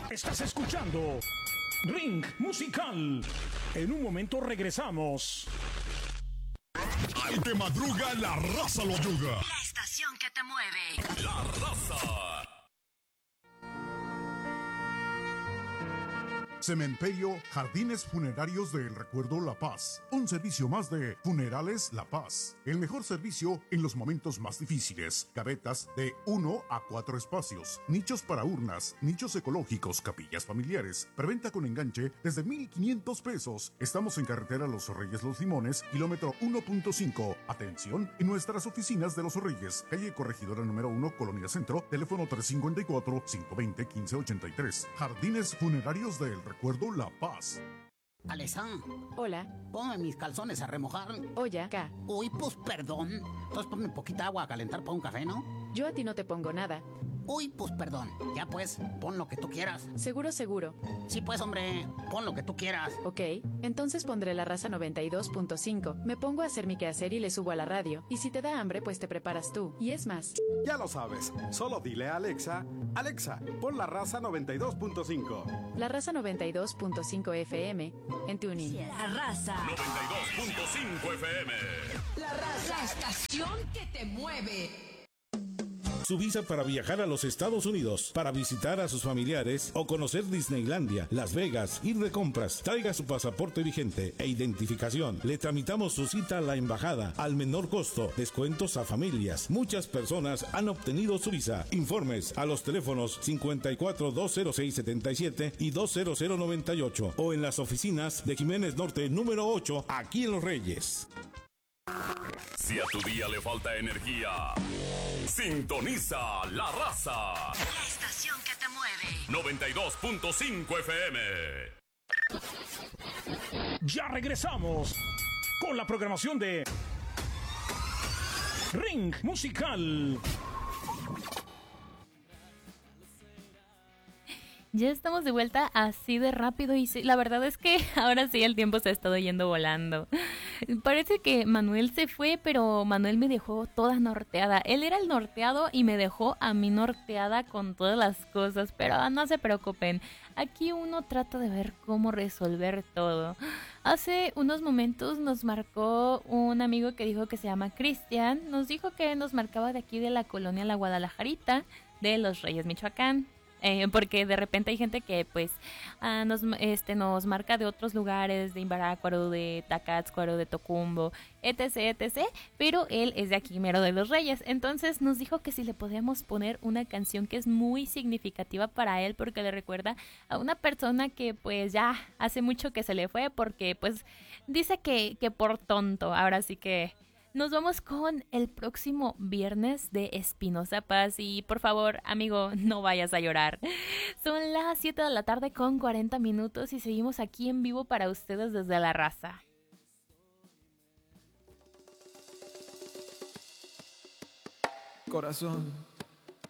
Estás escuchando Ring Musical. En un momento regresamos. Al que madruga, la raza lo ayuda. La estación que te mueve. La raza. Cementerio Jardines Funerarios del Recuerdo La Paz. Un servicio más de Funerales La Paz. El mejor servicio en los momentos más difíciles. Gavetas de 1 a 4 espacios. Nichos para urnas. Nichos ecológicos. Capillas familiares. Preventa con enganche desde 1,500 pesos. Estamos en carretera Los Reyes Los Limones, kilómetro 1.5. Atención en nuestras oficinas de Los Reyes. Calle Corregidora número 1, Colonia Centro. Teléfono 354-520-1583. Jardines Funerarios del Recuerdo La Paz. Alessá. Hola. Ponme mis calzones a remojar. Oye, acá. Uy, pues perdón. Entonces ponme poquita agua a calentar para un café, ¿no? Yo a ti no te pongo nada. Uy, pues perdón. Ya pues, pon lo que tú quieras. Seguro, seguro. Sí, pues, hombre, pon lo que tú quieras. Ok, entonces pondré la raza 92.5. Me pongo a hacer mi quehacer y le subo a la radio. Y si te da hambre, pues te preparas tú. Y es más. Ya lo sabes. Solo dile a Alexa, Alexa, pon la raza 92.5. La raza 92.5 FM en TuneIn. La raza. 92.5 FM. La raza. La estación que te mueve. Su visa para viajar a los Estados Unidos, para visitar a sus familiares o conocer Disneylandia, Las Vegas, ir de compras. Traiga su pasaporte vigente e identificación. Le tramitamos su cita a la embajada al menor costo. Descuentos a familias. Muchas personas han obtenido su visa. Informes a los teléfonos 54-206-77 y 20098 o en las oficinas de Jiménez Norte número 8, aquí en Los Reyes. Si a tu día le falta energía, sintoniza La Raza. La estación que te mueve. 92.5 FM. Ya regresamos con la programación de Ring Musical. Ya estamos de vuelta así de rápido y sí, la verdad es que ahora sí el tiempo se ha estado yendo volando. Parece que Manuel se fue, pero Manuel me dejó toda norteada. Él era el norteado y me dejó a mí norteada con todas las cosas, pero no se preocupen. Aquí uno trata de ver cómo resolver todo. Hace unos momentos nos marcó un amigo que dijo que se llama Cristian. Nos dijo que nos marcaba de aquí de la colonia La Guadalajarita, de Los Reyes, Michoacán. Porque de repente hay gente que pues nos marca de otros lugares, de Imbarácuaro, de Tacátzcuaro, de Tocumbo, etc, etc, pero él es de aquí mero de Los Reyes. Entonces nos dijo que si le podíamos poner una canción que es muy significativa para él, porque le recuerda a una persona que pues ya hace mucho que se le fue, porque pues dice que por tonto. Ahora sí que nos vamos con el próximo viernes de Espinosa Paz y por favor, amigo, no vayas a llorar. Son las 7 de la tarde con 40 minutos y seguimos aquí en vivo para ustedes desde La Raza. Corazón,